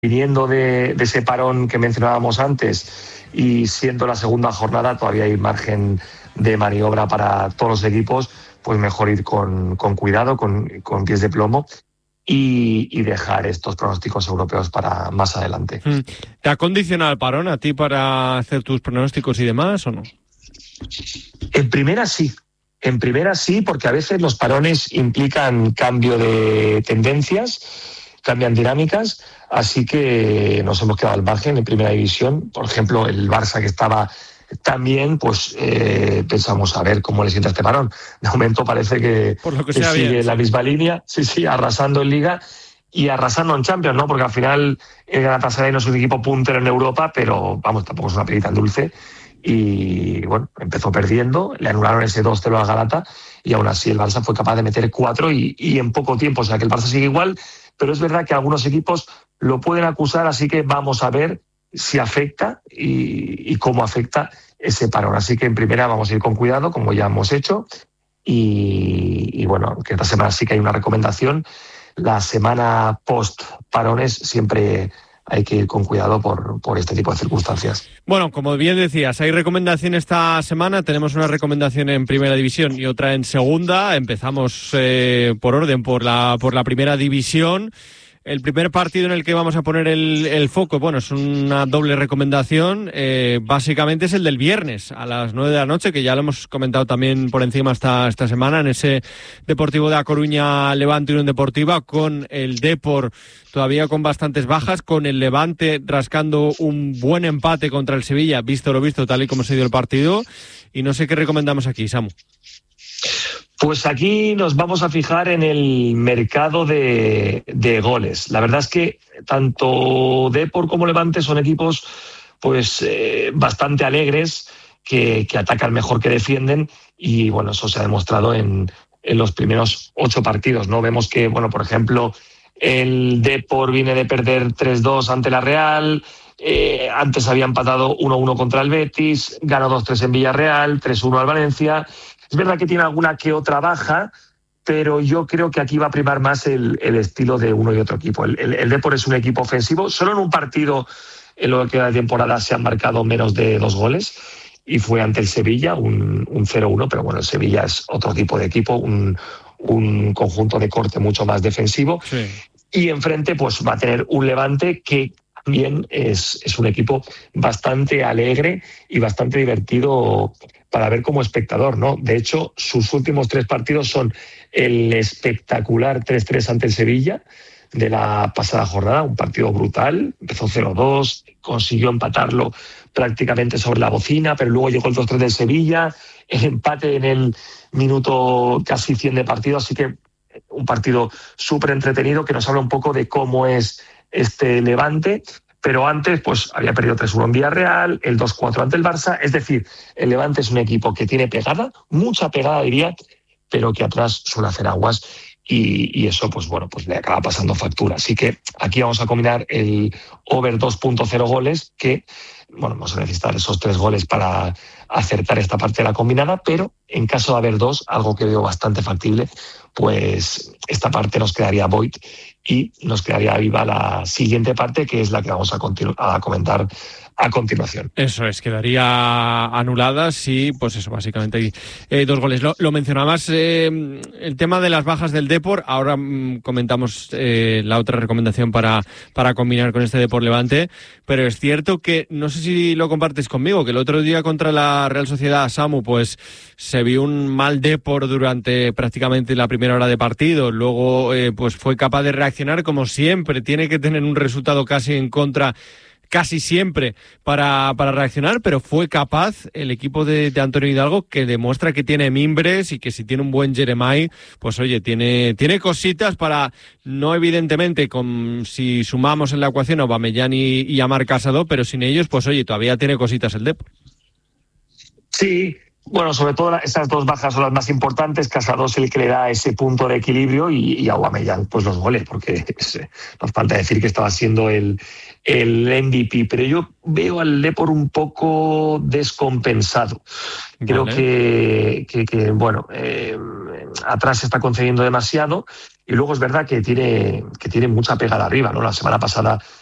viniendo de ese parón que mencionábamos antes y siendo la segunda jornada, todavía hay margen de maniobra para todos los equipos, pues mejor ir con cuidado, con pies de plomo y dejar estos pronósticos europeos para más adelante. ¿Te ha condicionado el parón a ti para hacer tus pronósticos y demás o no? En primera sí, porque a veces los parones implican cambio de tendencias, cambian dinámicas, así que nos hemos quedado al margen en primera división. Por ejemplo, el Barça, que estaba tan bien, pues pensamos a ver cómo le sienta este parón. De momento parece que sigue bien, la misma línea, sí, arrasando en Liga y arrasando en Champions, ¿no? Porque al final el Galatasaray no es un equipo puntero en Europa, pero vamos, tampoco es una pelita tan dulce. Y bueno, empezó perdiendo, le anularon ese 2-0 al Galata y aún así el Barça fue capaz de meter 4 y en poco tiempo. O sea que el Barça sigue igual, pero es verdad que algunos equipos lo pueden acusar, así que vamos a ver si afecta y cómo afecta ese parón. Así que en primera vamos a ir con cuidado, como ya hemos hecho, y bueno, que esta semana sí que hay una recomendación. La semana post-parones siempre hay que ir con cuidado por este tipo de circunstancias. Bueno, como bien decías, hay recomendación esta semana. Tenemos una recomendación en Primera División y otra en Segunda. Empezamos por orden, por la Primera División. El primer partido en el que vamos a poner el foco, bueno, es una doble recomendación, básicamente es el del viernes a las 9 de la noche, que ya lo hemos comentado también por encima esta semana, en ese Deportivo de A Coruña Levante Unión Deportiva, con el Depor todavía con bastantes bajas, con el Levante rascando un buen empate contra el Sevilla, visto lo visto, tal y como se dio el partido, y no sé qué recomendamos aquí, Samu. Pues aquí nos vamos a fijar en el mercado de goles. La verdad es que tanto Depor como Levante son equipos pues bastante alegres, que atacan mejor que defienden, y bueno, eso se ha demostrado en los primeros 8 partidos, ¿no? Vemos que, bueno, por ejemplo, el Depor viene de perder 3-2 ante la Real, antes había empatado 1-1 contra el Betis, ganó 2-3 en Villarreal, 3-1 al Valencia. Es verdad que tiene alguna que otra baja, pero yo creo que aquí va a primar más el estilo de uno y otro equipo. El Depor es un equipo ofensivo. Solo en un partido en lo que queda de temporada se han marcado menos de 2 goles y fue ante el Sevilla, un 0-1, pero bueno, el Sevilla es otro tipo de equipo, un conjunto de corte mucho más defensivo. Sí. Y enfrente pues va a tener un Levante que también es un equipo bastante alegre y bastante divertido para ver como espectador, ¿no? De hecho, sus últimos 3 partidos son el espectacular 3-3 ante el Sevilla de la pasada jornada, un partido brutal, empezó 0-2, consiguió empatarlo prácticamente sobre la bocina, pero luego llegó el 2-3 del Sevilla, el empate en el minuto casi 100 de partido, así que un partido súper entretenido que nos habla un poco de cómo es este Levante. Pero antes pues había perdido 3-1 en Villarreal, el 2-4 ante el Barça. Es decir, el Levante es un equipo que tiene pegada, mucha pegada diría, pero que atrás suele hacer aguas y eso pues bueno, pues le acaba pasando factura. Así que aquí vamos a combinar el over 2.0 goles, que bueno, vamos a necesitar esos 3 goles para acertar esta parte de la combinada, pero en caso de haber 2, algo que veo bastante factible, pues esta parte nos quedaría void y nos quedaría viva la siguiente parte, que es la que vamos a comentar a continuación. Eso es, quedaría anulada si, pues eso, básicamente hay 2 goles. Lo mencionabas, el tema de las bajas del Depor, ahora comentamos la otra recomendación para combinar con este Depor Levante, pero es cierto que, no sé si lo compartes conmigo, que el otro día contra la Real Sociedad, Samu, pues se vio un mal Depor durante prácticamente la primera hora de partido, luego pues fue capaz de reaccionar como siempre, tiene que tener un resultado casi en contra casi siempre para reaccionar, pero fue capaz el equipo de Antonio Hidalgo, que demuestra que tiene mimbres y que si tiene un buen Jeremai, pues oye, tiene cositas para, no evidentemente si sumamos en la ecuación a Aubameyang y a Marc Casado, pero sin ellos, pues oye, todavía tiene cositas el Depor. Sí, bueno, sobre todo esas 2 bajas son las más importantes. Casado es el que le da ese punto de equilibrio y Aubameyang pues los goles, porque nos falta decir que estaba siendo el MVP, pero yo veo al Depor un poco descompensado. Creo que bueno, atrás se está concediendo demasiado y luego es verdad que tiene mucha pegada arriba, ¿no? La semana pasada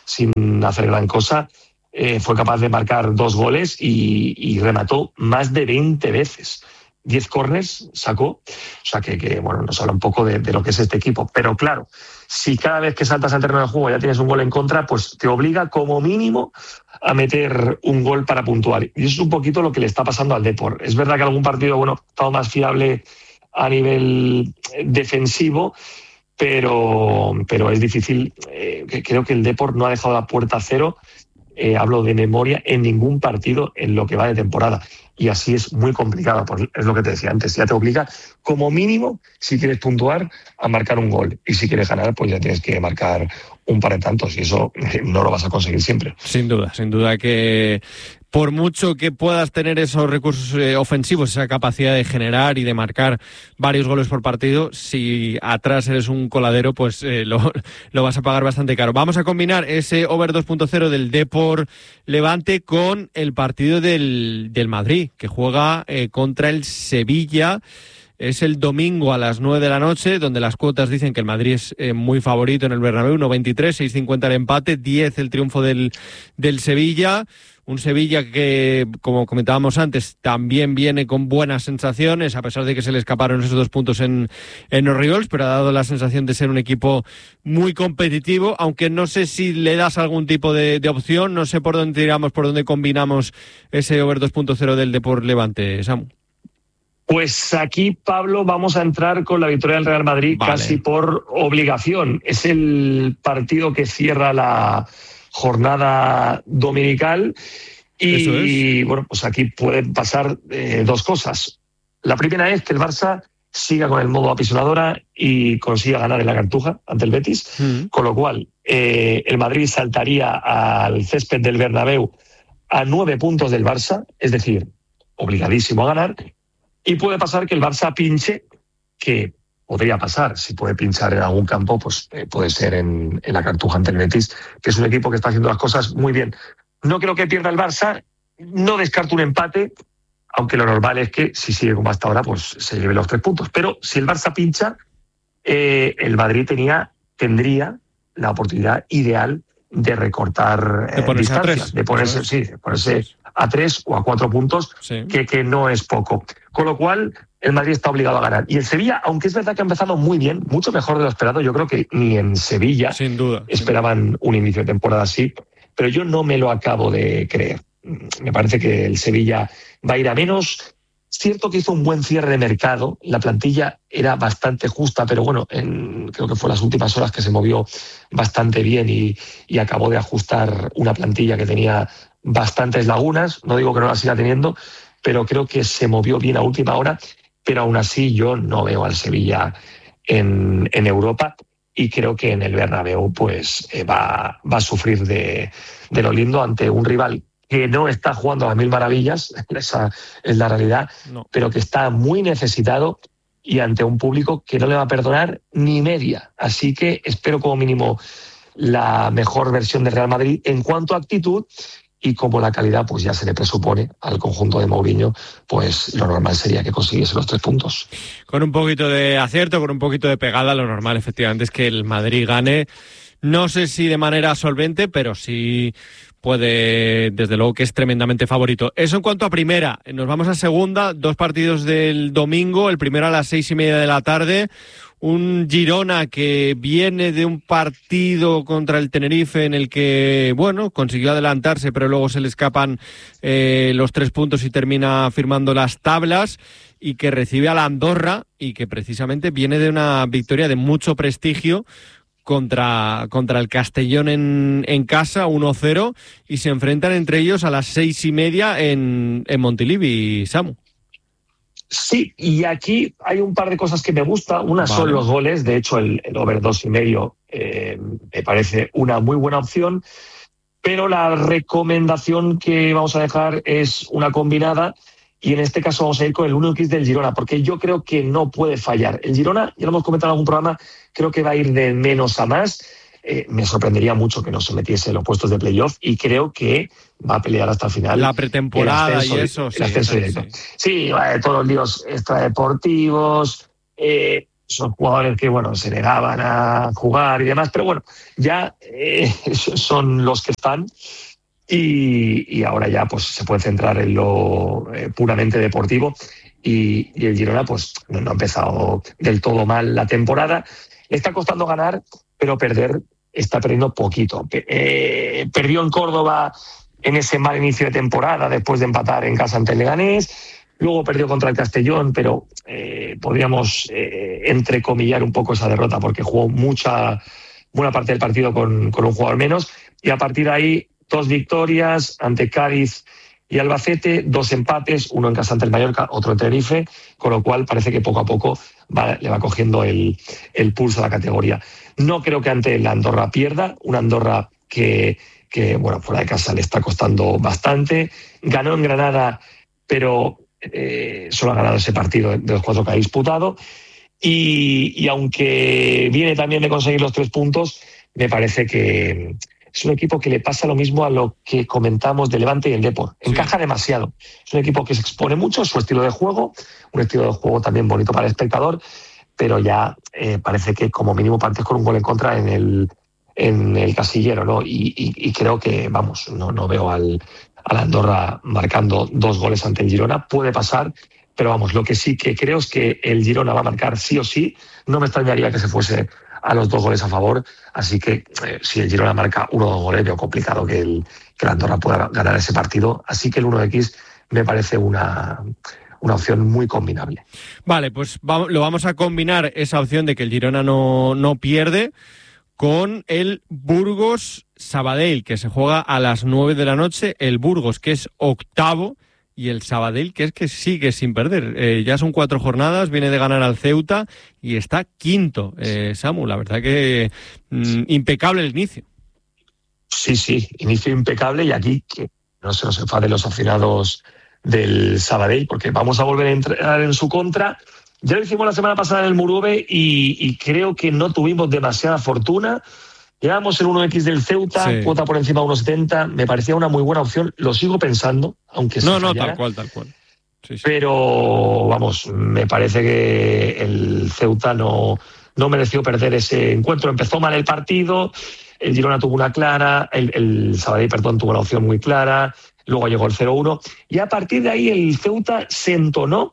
sin hacer gran cosa, fue capaz de marcar 2 goles y remató más de 20 veces. 10 córners sacó, o sea que bueno, nos habla un poco de lo que es este equipo. Pero claro, si cada vez que saltas al terreno de juego ya tienes un gol en contra, pues te obliga como mínimo a meter un gol para puntuar. Y eso es un poquito lo que le está pasando al Depor. Es verdad que algún partido, bueno, ha estado más fiable a nivel defensivo, pero es difícil. Creo que el Depor no ha dejado la puerta a cero, hablo de memoria, en ningún partido en lo que va de temporada. Y así es muy complicado, pues es lo que te decía antes, ya te obliga como mínimo, si quieres puntuar, a marcar un gol, y si quieres ganar, pues ya tienes que marcar un par de tantos, y eso no lo vas a conseguir siempre. Sin duda que por mucho que puedas tener esos recursos ofensivos, esa capacidad de generar y de marcar varios goles por partido, si atrás eres un coladero, pues lo vas a pagar bastante caro. Vamos a combinar ese over 2.0 del Depor Levante con el partido del Madrid, que juega contra el Sevilla. Es el domingo a las 9 de la noche, donde las cuotas dicen que el Madrid es muy favorito en el Bernabéu, 1,23, 6,50 el empate, 10 el triunfo del Sevilla. Un Sevilla que, como comentábamos antes, también viene con buenas sensaciones, a pesar de que se le escaparon esos 2 puntos en Orriols, pero ha dado la sensación de ser un equipo muy competitivo, aunque no sé si le das algún tipo de opción, no sé por dónde tiramos, por dónde combinamos ese over 2.0 del Depor Levante, Samu. Pues aquí, Pablo, vamos a entrar con la victoria del Real Madrid, vale, casi por obligación. Es el partido que cierra la jornada dominical y bueno, pues aquí pueden pasar 2 cosas. La primera es que el Barça siga con el modo apisonadora y consiga ganar en la Cartuja ante el Betis, con lo cual el Madrid saltaría al césped del Bernabéu a 9 puntos del Barça, es decir, obligadísimo a ganar. Y puede pasar que el Barça pinche, que podría pasar, si puede pinchar en algún campo, pues puede ser en la Cartuja ante el Betis, que es un equipo que está haciendo las cosas muy bien. No creo que pierda el Barça, no descarto un empate, aunque lo normal es que si sigue como hasta ahora, pues se lleve los 3 puntos. Pero si el Barça pincha, el Madrid tendría la oportunidad ideal de recortar distancias, de ponerse a 3 o a 4 puntos, sí, que no es poco. Con lo cual, el Madrid está obligado a ganar. Y el Sevilla, aunque es verdad que ha empezado muy bien, mucho mejor de lo esperado, yo creo que ni en Sevilla sin duda esperaban un inicio de temporada así, pero yo no me lo acabo de creer. Me parece que el Sevilla va a ir a menos. Cierto que hizo un buen cierre de mercado, la plantilla era bastante justa, pero bueno, creo que fue las últimas horas que se movió bastante bien y acabó de ajustar una plantilla que tenía bastantes lagunas. No digo que no la siga teniendo, pero creo que se movió bien a última hora, pero aún así yo no veo al Sevilla en Europa y creo que en el Bernabéu pues va a sufrir de lo lindo ante un rival que no está jugando a las mil maravillas, esa es la realidad, no, pero que está muy necesitado y ante un público que no le va a perdonar ni media. Así que espero como mínimo la mejor versión del Real Madrid en cuanto a actitud, y como la calidad pues ya se le presupone al conjunto de Mourinho, pues lo normal sería que consiguiese los 3 puntos. Con un poquito de acierto, con un poquito de pegada, lo normal efectivamente es que el Madrid gane. No sé si de manera solvente, pero sí puede, desde luego que es tremendamente favorito. Eso en cuanto a primera. Nos vamos a segunda, 2 partidos del domingo, el primero a las 6:30 de la tarde. Un Girona que viene de un partido contra el Tenerife en el que, bueno, consiguió adelantarse, pero luego se le escapan los 3 puntos y termina firmando las tablas, y que recibe a la Andorra y que precisamente viene de una victoria de mucho prestigio contra el Castellón en casa, 1-0, y se enfrentan entre ellos a las 6:30 en Montilivi, Samu. Sí, y aquí hay un par de cosas que me gusta. Una son los goles. De hecho, el over 2,5 me parece una muy buena opción. Pero la recomendación que vamos a dejar es una combinada. Y en este caso vamos a ir con el 1x del Girona, porque yo creo que no puede fallar. El Girona, ya lo hemos comentado en algún programa, creo que va a ir de menos a más. Me sorprendería mucho que no se metiese en los puestos de playoff y creo que va a pelear hasta el final. La pretemporada y eso. El ascenso directo. Sí, todos los líos extradeportivos. son jugadores que, bueno, se negaban a jugar y demás, pero bueno, ya son los que están y ahora ya pues se puede centrar en lo puramente deportivo y el Girona pues no ha empezado del todo mal la temporada. Le está costando ganar, pero perder está perdiendo poquito. Perdió en Córdoba en ese mal inicio de temporada después de empatar en casa ante el Leganés. Luego perdió contra el Castellón, pero podríamos entrecomillar un poco esa derrota porque jugó buena parte del partido con un jugador menos. Y a partir de ahí, 2 victorias ante Cádiz y Albacete, 2 empates, uno en casa ante el Mallorca, otro en Tenerife, con lo cual parece que poco a poco le va cogiendo el pulso a la categoría. No creo que ante la Andorra pierda, una Andorra que bueno, fuera de casa le está costando bastante. Ganó en Granada, pero solo ha ganado ese partido de los 4 que ha disputado. Y aunque viene también de conseguir los 3 puntos, me parece que es un equipo que le pasa lo mismo a lo que comentamos de Levante y el Depor. Encaja demasiado. Es un equipo que se expone mucho, su estilo de juego, un estilo de juego también bonito para el espectador, pero ya parece que como mínimo partes con un gol en contra en el casillero, ¿no? Y creo que, vamos, no veo al Andorra marcando 2 goles ante el Girona. Puede pasar, pero vamos, lo que sí que creo es que el Girona va a marcar sí o sí. No me extrañaría que se fuese a los 2 goles a favor, así que si el Girona marca 1 o 2 goles, veo complicado que el Andorra pueda ganar ese partido, así que el 1x me parece una opción muy combinable. Vale, pues lo vamos a combinar esa opción de que el Girona no pierde con el Burgos-Sabadell, que se juega a las 9 de la noche, el Burgos que es 8º y el Sabadell que sigue sin perder. Ya son 4 jornadas, viene de ganar al Ceuta y está 5º, Samu. La verdad que impecable el inicio. Sí, inicio impecable y aquí que no se nos enfaden los aficionados del Sabadell porque vamos a volver a entrar en su contra. Ya lo hicimos la semana pasada en el Muruve y creo que no tuvimos demasiada fortuna. Llevamos el 1x del Ceuta, sí. Cuota por encima de 1,70. Me parecía una muy buena opción. Lo sigo pensando, aunque sea. No, tal cual. Sí. Pero, vamos, me parece que el Ceuta no mereció perder ese encuentro. Empezó mal el partido, el Girona tuvo una clara, el Sabadell, tuvo una opción muy clara, luego llegó el 0-1. Y a partir de ahí el Ceuta se entonó.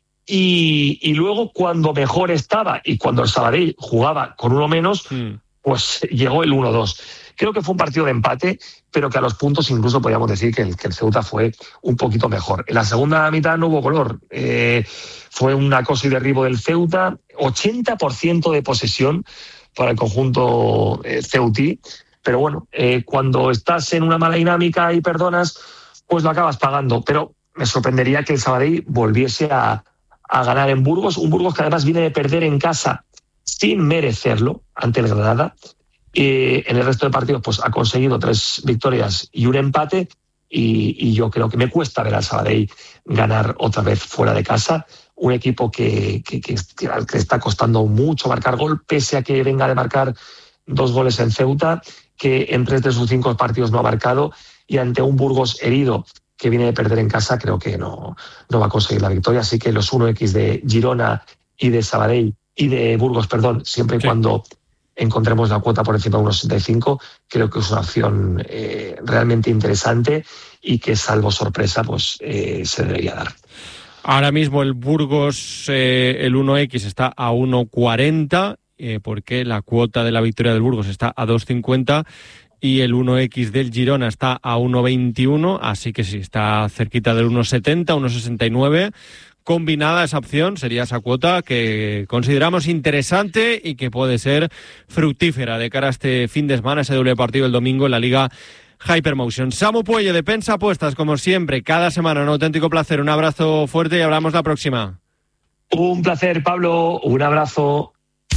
Y luego, cuando mejor estaba y cuando el Sabadell jugaba con uno menos, pues llegó el 1-2. Creo que fue un partido de empate, pero que a los puntos incluso podríamos decir que el Ceuta fue un poquito mejor. En la segunda mitad no hubo color. Fue un acoso y derribo del Ceuta, 80% de posesión para el conjunto ceutí. Pero bueno, cuando estás en una mala dinámica y perdonas, pues lo acabas pagando. Pero me sorprendería que el Sabadell volviese a ganar en Burgos, un Burgos que además viene de perder en casa sin merecerlo ante el Granada. En el resto de partidos pues ha conseguido 3 victorias y un empate y yo creo que me cuesta ver al Sabadell ganar otra vez fuera de casa, un equipo que está costando mucho marcar gol, pese a que venga de marcar 2 goles en Ceuta, que en 3 de sus 5 partidos no ha marcado, y ante un Burgos herido que viene de perder en casa, creo que no va a conseguir la victoria. Así que los 1x de Girona y de Sabadell y de Burgos, siempre y cuando encontremos la cuota por encima de 1,65, creo que es una opción realmente interesante y que, salvo sorpresa, pues se debería dar. Ahora mismo el Burgos, el 1x está a 1,40, porque la cuota de la victoria del Burgos está a 2,50 y el 1x del Girona está a 1,21, así que sí, está cerquita del 1,70, 1,69. Combinada esa opción, sería esa cuota que consideramos interesante y que puede ser fructífera de cara a este fin de semana, ese doble partido el domingo en la Liga Hypermotion. Samu Puelle, de Pensa Apuestas, como siempre, cada semana un auténtico placer. Un abrazo fuerte y hablamos la próxima. Un placer, Pablo. Un abrazo.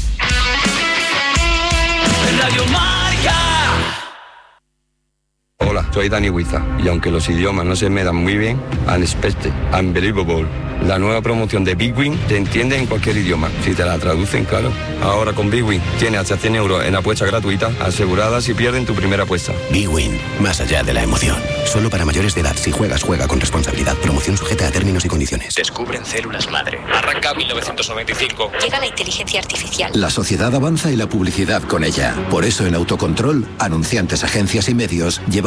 Radio Marca. Hola, soy Dani Huiza y aunque los idiomas no se me dan muy bien, unexpected, unbelievable, La nueva promoción de Big Win te entiende en cualquier idioma, si te la traducen, claro. Ahora con Big Win tienes hasta 100 euros en apuesta gratuita, asegurada si pierden tu primera apuesta. Big Win, más allá de la emoción. Solo para mayores de edad. Si juegas, juega con responsabilidad. Promoción sujeta a términos y condiciones. Descubren células madre. Arranca 1995. Llega la inteligencia artificial. La sociedad avanza y la publicidad con ella. Por eso en Autocontrol, anunciantes, agencias y medios llevamos